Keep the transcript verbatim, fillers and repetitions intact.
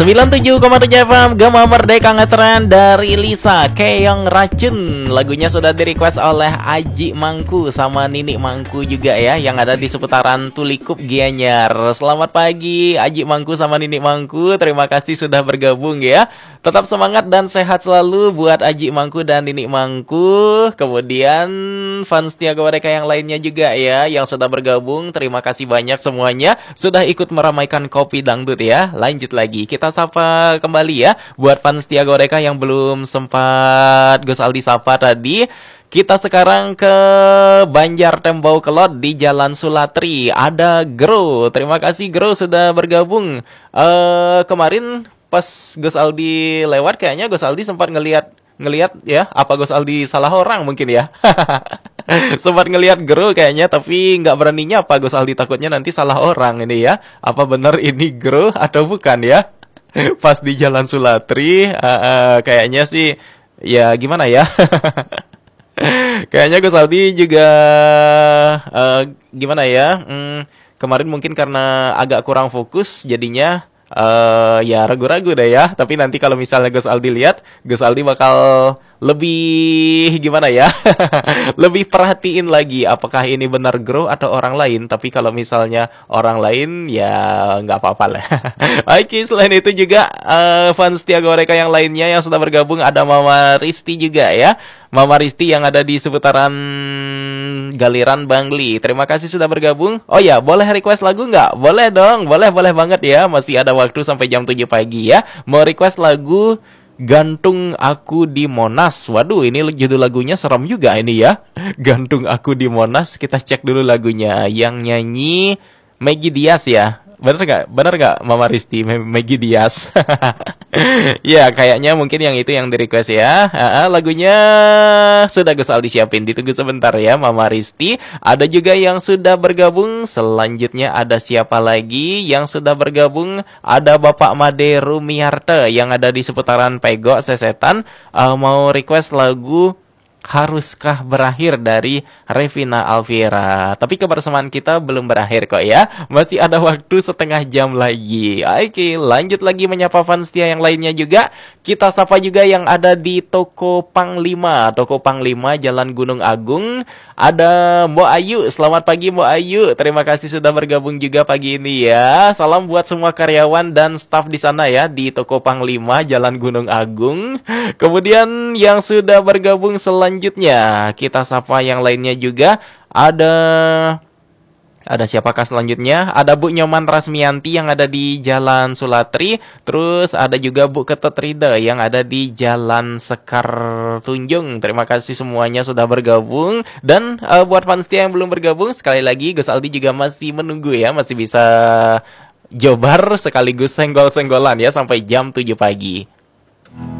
sembilan puluh tujuh koma tujuh F M Gema Merdeka ngetren dari Lisa Keong Racun. Lagunya sudah di request oleh Aji Mangku sama Nini Mangku juga ya, yang ada di seputaran Tulikup Gianyar. Selamat pagi Aji Mangku sama Nini Mangku, terima kasih sudah bergabung ya. Tetap semangat dan sehat selalu buat Aji Mangku dan Nini Mangku. Kemudian fans Tiaga mereka yang lainnya juga ya, yang sudah bergabung. Terima kasih banyak semuanya sudah ikut meramaikan Kopi Dangdut ya. Lanjut lagi, kita sapa kembali ya buat fans Tiaga mereka yang belum sempat Gus Aldi sapa tadi. Kita sekarang ke Banjar Tembau Kelot di Jalan Sulatri. Ada Gro. Terima kasih Gro sudah bergabung. Uh, kemarin pas Gus Aldi lewat, kayaknya Gus Aldi sempat ngelihat ngelihat ya, apa Gus Aldi salah orang mungkin ya. Sempat ngelihat Gro kayaknya, tapi nggak beraninya apa Gus Aldi, takutnya nanti salah orang ini ya. Apa benar ini Gro atau bukan ya? Pas di Jalan Sulatri, uh, uh, kayaknya sih ya gimana ya. Kayaknya Gus Aldi juga uh, gimana ya, hmm, kemarin mungkin karena agak kurang fokus jadinya uh, ya ragu-ragu deh ya. Tapi nanti kalau misalnya Gus Aldi lihat, Gus Aldi bakal lebih gimana ya, lebih perhatiin lagi apakah ini benar Gro atau orang lain. Tapi kalau misalnya orang lain ya nggak apa-apa lah. Oke, selain itu juga uh, fans Tiaga mereka yang lainnya yang sudah bergabung, ada Mama Risti juga ya. Mama Risti yang ada di seputaran Galiran Bangli. Terima kasih sudah bergabung. Oh ya, boleh request lagu nggak? Boleh dong, boleh, boleh banget ya. Masih ada waktu sampai jam tujuh pagi ya. Mau request lagu Gantung Aku di Monas. Waduh, ini judul lagunya serem juga ini ya. Gantung Aku di Monas. Kita cek dulu lagunya. Yang nyanyi Maggie Diaz ya. Bener gak? Bener gak Mama Risti? Maggie Diaz. Ya, kayaknya mungkin yang itu yang di request ya. uh, Lagunya sudah Gus Aldi siapin. Ditunggu sebentar ya Mama Risti. Ada juga yang sudah bergabung. Selanjutnya ada siapa lagi yang sudah bergabung? Ada Bapak Made Rumiarte yang ada di seputaran Pegok Sesetan. uh, Mau request lagu Haruskah Berakhir dari Revina Alvira. Tapi kebersamaan kita belum berakhir kok ya. Masih ada waktu setengah jam lagi. Oke, lanjut lagi menyapa fans setia yang lainnya juga. Kita sapa juga yang ada di Toko Panglima. Toko Panglima Jalan Gunung Agung. Ada Mbok Ayu. Selamat pagi Mbok Ayu. Terima kasih sudah bergabung juga pagi ini ya. Salam buat semua karyawan dan staf di sana ya, di Toko Panglima Jalan Gunung Agung. Kemudian yang sudah bergabung selanjutnya Selanjutnya kita sapa yang lainnya juga. Ada Ada siapakah selanjutnya? Ada Bu Nyoman Rasmianti yang ada di Jalan Sulatri. Terus ada juga Bu Ketet Rida yang ada di Jalan Sekar Tunjung. Terima kasih semuanya sudah bergabung. Dan uh, buat fans setia yang belum bergabung, sekali lagi Gus Aldi juga masih menunggu ya. Masih bisa jobar sekaligus senggol-senggolan ya sampai jam tujuh pagi.